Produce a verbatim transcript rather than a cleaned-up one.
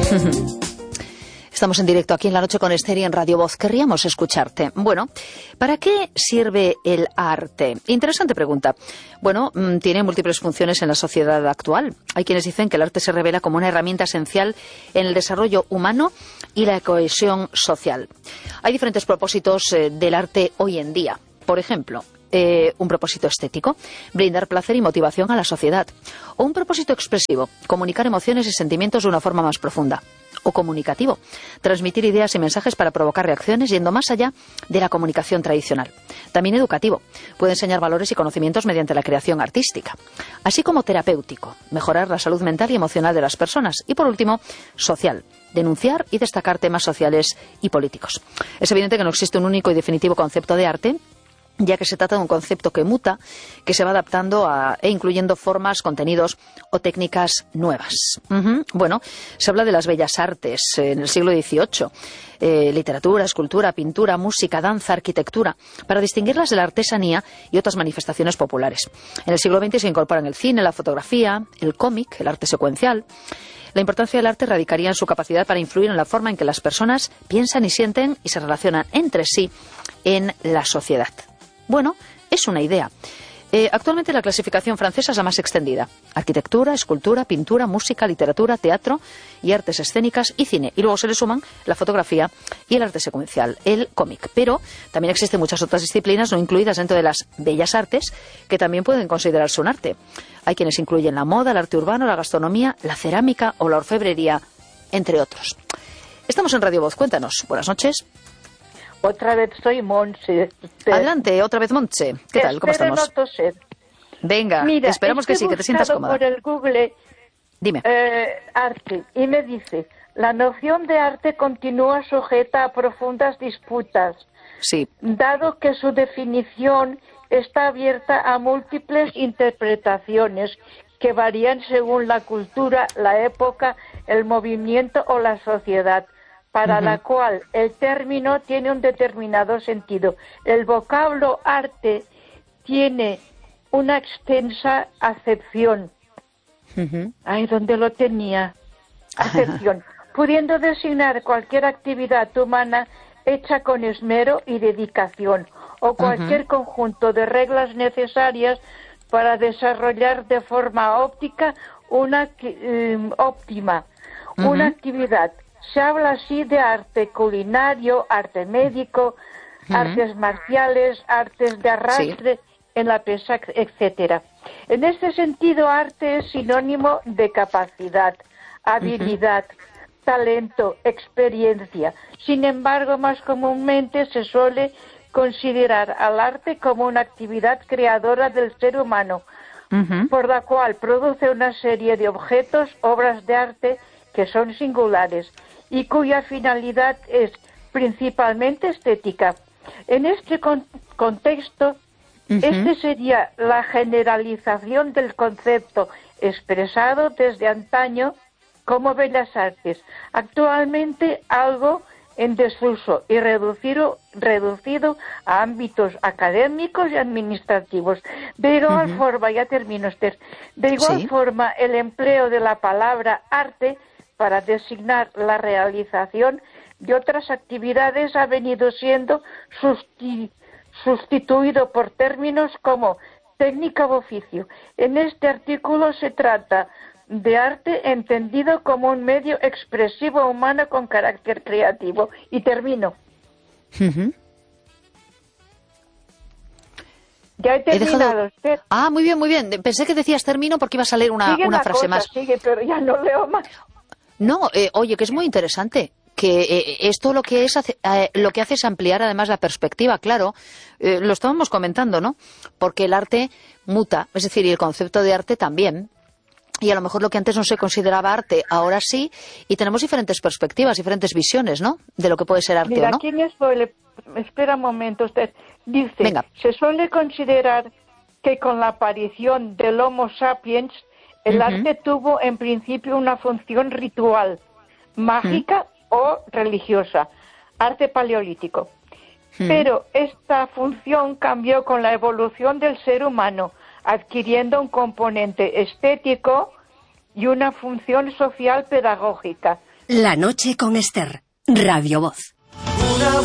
Estamos en directo aquí en La Noche con Esther y en Radio Voz. Querríamos escucharte. Bueno, ¿para qué sirve el arte? Interesante pregunta. Bueno, tiene múltiples funciones en la sociedad actual. Hay quienes dicen que el arte se revela como una herramienta esencial en el desarrollo humano y la cohesión social. Hay diferentes propósitos eh, del arte hoy en día. Por ejemplo, Eh, un propósito estético, brindar placer y motivación a la sociedad. O un propósito expresivo, comunicar emociones y sentimientos de una forma más profunda. O comunicativo, transmitir ideas y mensajes para provocar reacciones yendo más allá de la comunicación tradicional. También educativo, puede enseñar valores y conocimientos mediante la creación artística. Así como terapéutico, mejorar la salud mental y emocional de las personas. Y por último, social, denunciar y destacar temas sociales y políticos. Es evidente que no existe un único y definitivo concepto de arte, ya que se trata de un concepto que muta, que se va adaptando a, e incluyendo formas, contenidos o técnicas nuevas. Uh-huh. Bueno, se habla de las bellas artes eh, en el siglo dieciocho, eh, literatura, escultura, pintura, música, danza, arquitectura, para distinguirlas de la artesanía y otras manifestaciones populares. En el siglo veinte se incorporan el cine, la fotografía, el cómic, el arte secuencial. La importancia del arte radicaría en su capacidad para influir en la forma en que las personas piensan y sienten y se relacionan entre sí en la sociedad. Bueno, es una idea. Eh, actualmente la clasificación francesa es la más extendida. Arquitectura, escultura, pintura, música, literatura, teatro y artes escénicas y cine. Y luego se le suman la fotografía y el arte secuencial, el cómic. Pero también existen muchas otras disciplinas no incluidas dentro de las bellas artes que también pueden considerarse un arte. Hay quienes incluyen la moda, el arte urbano, la gastronomía, la cerámica o la orfebrería, entre otros. Estamos en Radio Voz. Cuéntanos. Buenas noches. Otra vez soy Montse. Adelante, otra vez Montse. ¿Qué tal? ¿Cómo estamos? No toser. Venga, Mira, esperamos que sí, que te sientas cómoda. Por el Google, dime. Eh, arte, y me dice, la noción de arte continúa sujeta a profundas disputas. Sí. Dado que su definición está abierta a múltiples interpretaciones que varían según la cultura, la época, el movimiento o la sociedad, para uh-huh. la cual el término tiene un determinado sentido. El vocablo arte tiene una extensa acepción. Uh-huh. Ahí donde lo tenía. Acepción. Uh-huh. Pudiendo designar cualquier actividad humana hecha con esmero y dedicación, o cualquier uh-huh. conjunto de reglas necesarias para desarrollar de forma óptica una um, óptima uh-huh. una actividad. Se habla así de arte culinario, arte médico, uh-huh. artes marciales, artes de arrastre sí. en la pesa, etcétera. En este sentido, arte es sinónimo de capacidad, habilidad, uh-huh. talento, experiencia. Sin embargo, más comúnmente se suele considerar al arte como una actividad creadora del ser humano, uh-huh. por la cual produce una serie de objetos, obras de arte que son singulares y cuya finalidad es principalmente estética. En este con- contexto, uh-huh. este sería la generalización del concepto expresado desde antaño como bellas artes, actualmente algo en desuso y reducido, reducido a ámbitos académicos y administrativos. De igual uh-huh. forma, ya termino, Esther, de igual sí. forma el empleo de la palabra arte para designar la realización de otras actividades ha venido siendo susti- sustituido por términos como técnica o oficio. En este artículo se trata de arte entendido como un medio expresivo humano con carácter creativo. Y termino. Uh-huh. Ya he terminado. He dejado... usted. Ah, muy bien, muy bien. Pensé que decías término porque iba a salir una, una frase cosa, más. Sigue, pero ya no leo más. No, eh, oye, que es muy interesante. Que eh, esto lo que es hace, eh, lo que hace es ampliar además la perspectiva, claro. Eh, lo estábamos comentando, ¿no? Porque el arte muta, es decir, y el concepto de arte también. Y a lo mejor lo que antes no se consideraba arte, ahora sí, y tenemos diferentes perspectivas, diferentes visiones, ¿no? De lo que puede ser arte. Mira, o no. aquí me spoile... Espera un momento, usted. Dice, Venga. Se suele considerar que con la aparición del Homo sapiens, el uh-huh. arte tuvo en principio una función ritual, mágica uh-huh. o religiosa, arte paleolítico. Uh-huh. Pero esta función cambió con la evolución del ser humano, adquiriendo un componente estético y una función social pedagógica. La noche con Esther, Radio Voz.